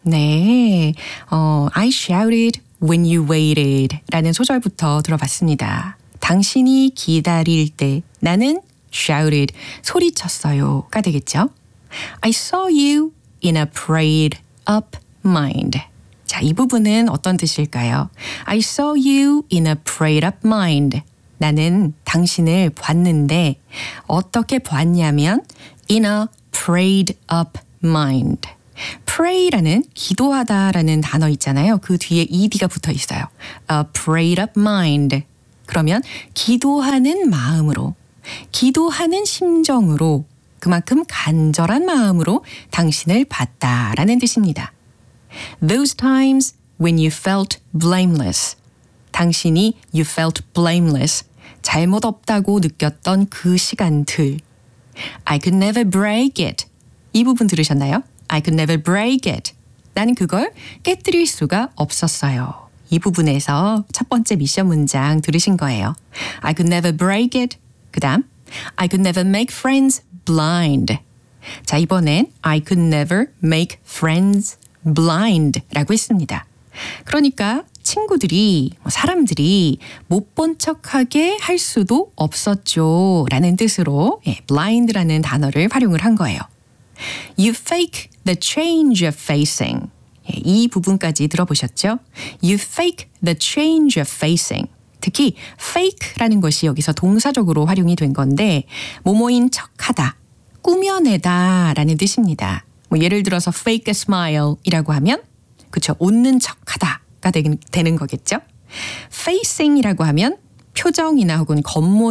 네, I shouted when you waited 라는 소절부터 들어봤습니다. 당신이 기다릴 때 나는 shouted, 소리쳤어요가 되겠죠. I saw you in a prayed up mind. 자, 이 부분은 어떤 뜻일까요? I saw you in a prayed up mind. 나는 당신을 봤는데 어떻게 봤냐면 in a prayed up mind. pray라는 기도하다라는 단어 있잖아요. 그 뒤에 ed가 붙어 있어요. A prayed up mind. 그러면 기도하는 마음으로, 기도하는 심정으로, 그만큼 간절한 마음으로 당신을 봤다라는 뜻입니다. Those times when you felt blameless. 당신이 you felt blameless. 잘못 없다고 느꼈던 그 시간들. I could never break it. 이 부분 들으셨나요? I could never break it. 나는 그걸 깨뜨릴 수가 없었어요. 이 부분에서 첫 번째 미션 문장 들으신 거예요. I could never break it. 그 다음 I could never make friends blind. 자, 이번엔 I could never make friends blind 라고 했습니다. 그러니까 친구들이, 사람들이 못 본 척하게 할 수도 없었죠 라는 뜻으로 blind라는 단어를 활용을 한 거예요. You fake the change you're facing. 이 부분까지 들어보셨죠? You fake the change you're facing. 특히 fake라는 것이 여기서 동사적으로 활용이 된 건데 뭐뭐인 척하다, 꾸며내다 라는 뜻입니다. 예를 들어서 fake a smile 이라고 하면 그쵸, 웃는 척하다가 되는 거겠죠? facing이라고 하면 표정이나 혹은 겉모습